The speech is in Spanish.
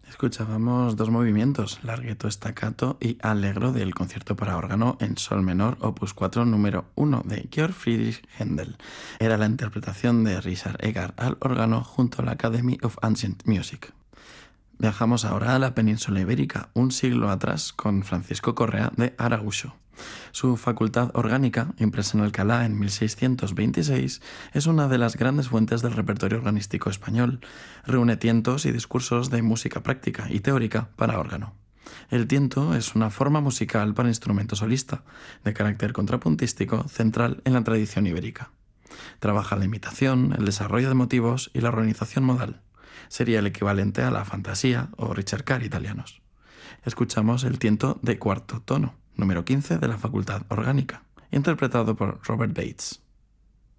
Escuchábamos dos movimientos, Larghetto Staccato y Allegro del concierto para órgano en sol menor, opus 4, número 1 de Georg Friedrich Händel. Era la interpretación de Richard Egar al órgano junto a la Academy of Ancient Music. Viajamos ahora a la península ibérica, un siglo atrás, con Francisco Correa de Arauxo. Su facultad orgánica, impresa en Alcalá en 1626, es una de las grandes fuentes del repertorio organístico español. Reúne tientos y discursos de música práctica y teórica para órgano. El tiento es una forma musical para instrumento solista, de carácter contrapuntístico, central en la tradición ibérica. Trabaja la imitación, el desarrollo de motivos y la organización modal. Sería el equivalente a la fantasía o ricercar italianos. Escuchamos el tiento de cuarto tono, número 15 de la facultad orgánica, interpretado por Robert Bates.